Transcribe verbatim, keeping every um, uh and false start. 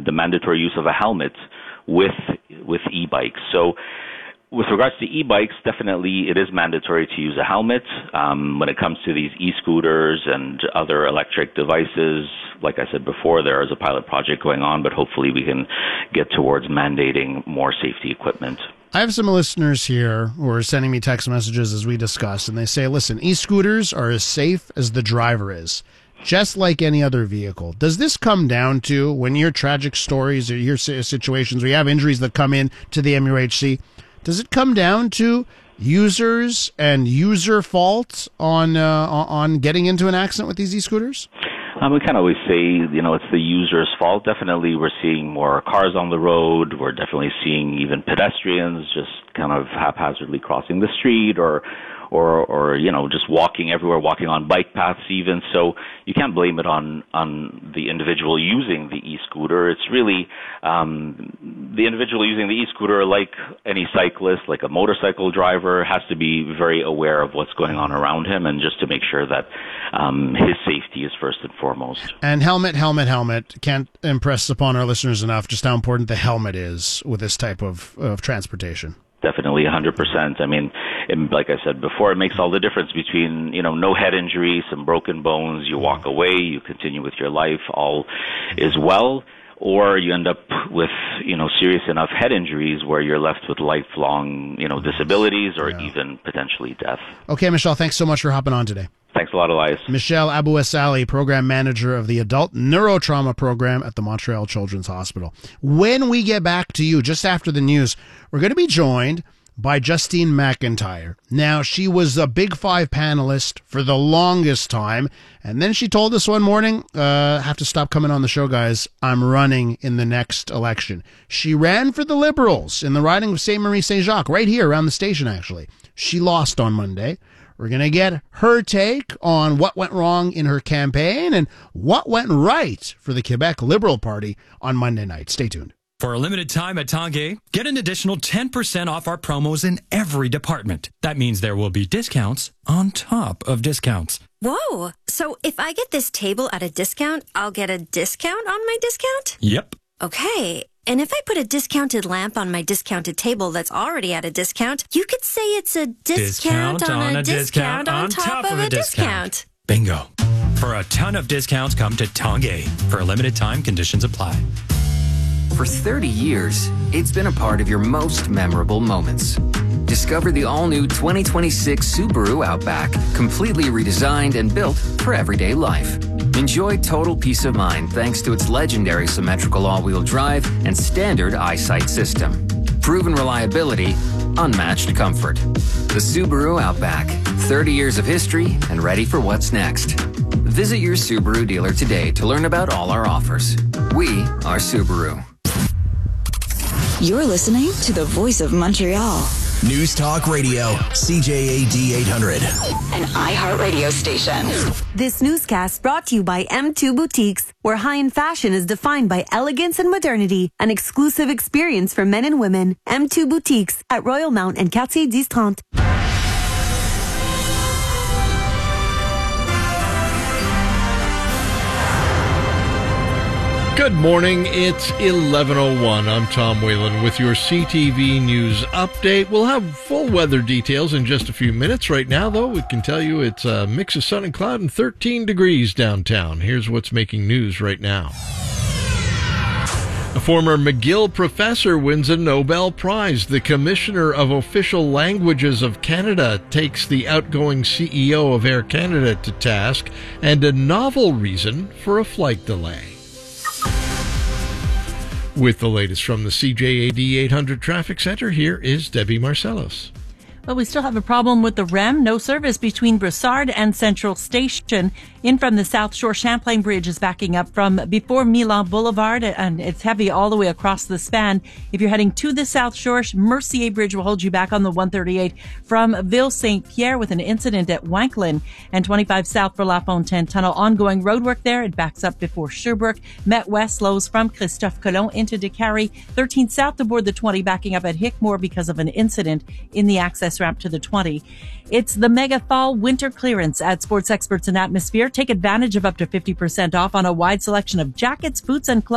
the mandatory use of a helmet with with e-bikes. So with regards to e-bikes, definitely it is mandatory to use a helmet. Um, when it comes to these e-scooters and other electric devices, like I said before, there is a pilot project going on, but hopefully we can get towards mandating more safety equipment. I have some listeners here who are sending me text messages as we discussed, and they say, listen, e-scooters are as safe as the driver is, just like any other vehicle. Does this come down to, when you hear tragic stories or you hear situations where you have injuries that come in to the M U H C, does it come down to users and user fault on uh, on getting into an accident with these e-scooters? Um, we can't always say, you know, it's the user's fault. Definitely we're seeing more cars on the road. We're definitely seeing even pedestrians just kind of haphazardly crossing the street or or, or you know, just walking everywhere, walking on bike paths even. So you can't blame it on, on the individual using the e-scooter. It's really um, the individual using the e-scooter, like any cyclist, like a motorcycle driver, has to be very aware of what's going on around him and just to make sure that um, his safety is first and foremost. And helmet, helmet, helmet. Can't impress upon our listeners enough just how important the helmet is with this type of, of transportation. Definitely one hundred percent. I mean, it, like I said before, it makes all the difference between, you know, no head injury, some broken bones, you walk away, you continue with your life, all is well, or you end up with, you know, serious enough head injuries where you're left with lifelong, you know, disabilities or yeah. even potentially death. Okay, Michelle, thanks so much for hopping on today. Thanks a lot, Elias. Michelle Abouessali, Program Manager of the Adult Neurotrauma Program at the Montreal Children's Hospital. When we get back to you, just after the news, we're going to be joined by Justine McIntyre. Now, she was a Big Five panelist for the longest time, and then she told us one morning, uh, have to stop coming on the show, guys. I'm running in the next election. She ran for the Liberals in the riding of Saint Marie Saint Jacques, right here around the station, actually. She lost on Monday. We're going to get her take on what went wrong in her campaign and what went right for the Quebec Liberal Party on Monday night. Stay tuned. For a limited time at Tanguay, get an additional ten percent off our promos in every department. That means there will be discounts on top of discounts. Whoa! So if I get this table at a discount, I'll get a discount on my discount? Yep. Okay. And if I put a discounted lamp on my discounted table that's already at a discount, you could say it's a discount, discount on, on a, a discount, discount on top, top of a discount. discount. Bingo. For a ton of discounts, come to Tanguay. For a limited time, conditions apply. For thirty years, it's been a part of your most memorable moments. Discover the all-new twenty twenty-six Subaru Outback, completely redesigned and built for everyday life. Enjoy total peace of mind thanks to its legendary symmetrical all-wheel drive and standard eyesight system. Proven reliability, unmatched comfort. The Subaru Outback, thirty years of history and ready for what's next. Visit your Subaru dealer today to learn about all our offers. We are Subaru. You're listening to the Voice of Montreal. News Talk Radio, C J A D eight hundred. An iHeartRadio station. This newscast brought to you by M two Boutiques, where high-end fashion is defined by elegance and modernity. An exclusive experience for men and women. M two Boutiques at Royal Mount and Quartier dix thirty. Good morning, it's eleven oh one. I'm Tom Whalen with your C T V News Update. We'll have full weather details in just a few minutes. Right now, though, we can tell you it's a mix of sun and cloud and thirteen degrees downtown. Here's what's making news right now. A former McGill professor wins a Nobel Prize. The Commissioner of Official Languages of Canada takes the outgoing C E O of Air Canada to task, and a novel reason for a flight delay. With the latest from the C J A D eight hundred Traffic Center, here is Debbie Marcellos. Well, we still have a problem with the R E M. No service between Brossard and Central Station. In from the South Shore, Champlain Bridge is backing up from before Milan Boulevard, and it's heavy all the way across the span. If you're heading to the South Shore, Mercier Bridge will hold you back on the one thirty-eight from Ville Saint-Pierre with an incident at Wanklin, and twenty-five South for La Fontaine Tunnel. Ongoing roadwork there. It backs up before Sherbrooke. Met West slows from Christophe Colomb into DeCarry. thirteen South aboard the twenty, backing up at Hickmore because of an incident in the access ramp to the twenty. It's the mega fall winter clearance at Sports Experts and Atmosphere. Take advantage of up to fifty percent off on a wide selection of jackets, boots, and clothes.